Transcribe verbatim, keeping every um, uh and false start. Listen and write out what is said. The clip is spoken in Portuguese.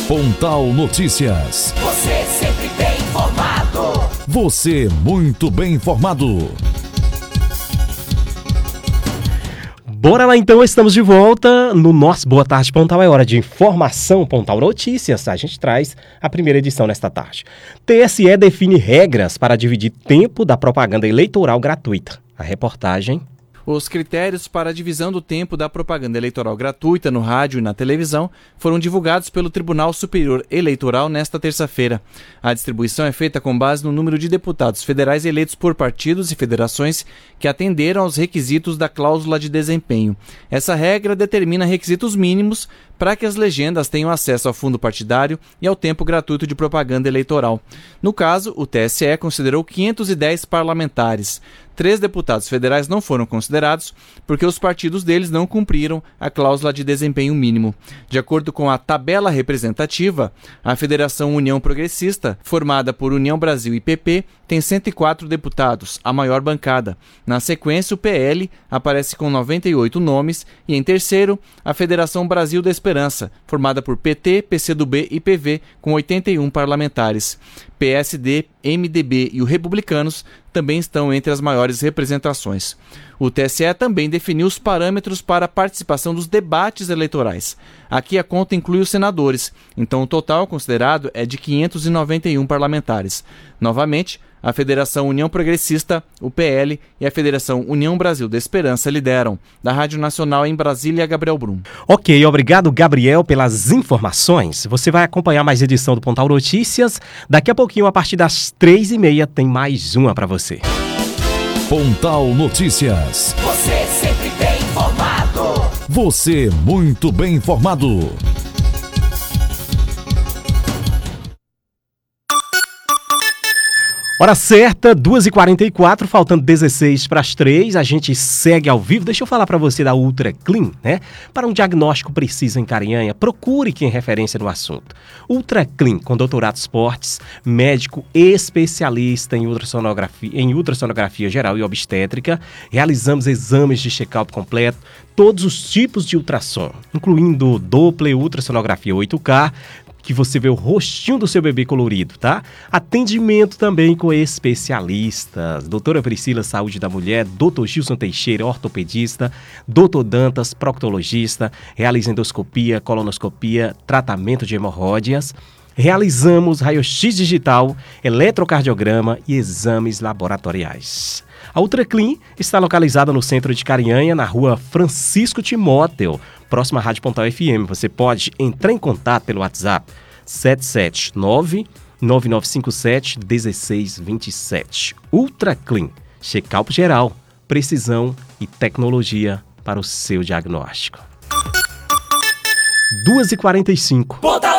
Pontal Notícias. Você sempre bem informado. Você muito bem informado. Bora lá então, estamos de volta no nosso Boa Tarde Pontal. É hora de informação Pontal Notícias. A gente traz a primeira edição nesta tarde. T S E define regras para dividir tempo da propaganda eleitoral gratuita. A reportagem... Os critérios para a divisão do tempo da propaganda eleitoral gratuita no rádio e na televisão foram divulgados pelo Tribunal Superior Eleitoral nesta terça-feira. A distribuição é feita com base no número de deputados federais eleitos por partidos e federações que atenderam aos requisitos da cláusula de desempenho. Essa regra determina requisitos mínimos para que as legendas tenham acesso ao fundo partidário e ao tempo gratuito de propaganda eleitoral. No caso, o T S E considerou quinhentos e dez parlamentares. Três deputados federais não foram considerados porque os partidos deles não cumpriram a cláusula de desempenho mínimo. De acordo com a tabela representativa, a Federação União Progressista, formada por União Brasil e P P, tem cento e quatro deputados, a maior bancada. Na sequência, o P L aparece com noventa e oito nomes e, em terceiro, a Federação Brasil da Esperança, formada por P T, P C do B e P V, com oitenta e um parlamentares. P S D, M D B e os Republicanos também estão entre as maiores representações. O T S E também definiu os parâmetros para a participação dos debates eleitorais. Aqui a conta inclui os senadores, então o total considerado é de quinhentos e noventa e um parlamentares. Novamente, a Federação União Progressista, o P L e a Federação União Brasil da Esperança lideram. Da Rádio Nacional em Brasília, Gabriel Brum. Ok, obrigado, Gabriel, pelas informações. Você vai acompanhar mais edição do Pontal Notícias. Daqui a pouquinho, a partir das três e meia, tem mais uma para você. Pontal Notícias. Você sempre bem informado. Você muito bem informado. Hora certa, duas e quarenta e quatro, faltando dezesseis para as três, a gente segue ao vivo. Deixa eu falar para você da Ultra Clean, né? Para um diagnóstico preciso em Carinhanha, procure quem é referência no assunto. Ultra Clean, com doutorado em esportes, médico especialista em ultrassonografia, em ultrassonografia geral e obstétrica. Realizamos exames de check-up completo, todos os tipos de ultrassom, incluindo Doppler, ultrassonografia oito K, que você vê o rostinho do seu bebê colorido, tá? Atendimento também com especialistas. Doutora Priscila, Saúde da Mulher, doutor Gilson Teixeira, ortopedista, doutor Dantas, proctologista, realiza endoscopia, colonoscopia, tratamento de hemorroidas. Realizamos raio-x digital, eletrocardiograma e exames laboratoriais. A Ultra Clean está localizada no centro de Carinhanha, na rua Francisco Timóteo, próxima à Rádio Pontal F M. Você pode entrar em contato pelo WhatsApp sete sete nove, nove nove cinco sete, um seis dois sete. Ultra Clean, check-up geral, precisão e tecnologia para o seu diagnóstico. duas e quarenta e cinco.